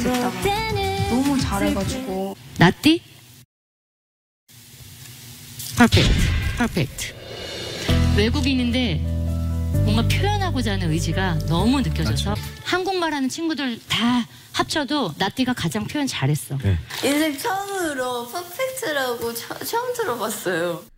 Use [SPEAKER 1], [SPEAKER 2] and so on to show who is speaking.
[SPEAKER 1] 듣다가 너무 잘해가지고.
[SPEAKER 2] 나띠? 퍼펙트. 외국인인데 뭔가 표현하고자 하는 의지가 너무 느껴져서 한국말 하는 친구들 다 합쳐도 나띠가 가장 표현 잘했어.
[SPEAKER 3] 인생 처음으로 퍼펙트라고 처음 들어봤어요.